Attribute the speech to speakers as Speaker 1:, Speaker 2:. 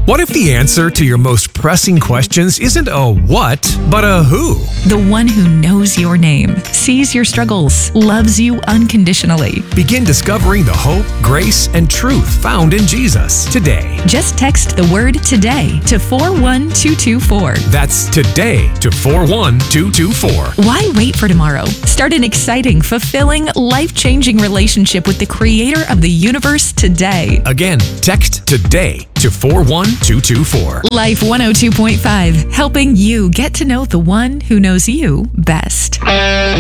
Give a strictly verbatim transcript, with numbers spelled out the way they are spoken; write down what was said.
Speaker 1: What if the answer to your most pressing questions isn't a what, but a who?
Speaker 2: The one who knows your name, sees your struggles, loves you unconditionally.
Speaker 1: Begin discovering the hope, grace, and truth found in Jesus today.
Speaker 2: Just text the word today to four one two two four.
Speaker 1: That's today to four one two two four.
Speaker 2: Why wait for tomorrow? Start an exciting, fulfilling, life-changing relationship with the creator of the universe today.
Speaker 1: Again, text today to four one two two four.
Speaker 2: Life one oh two point five, helping you get to know the one who knows you best.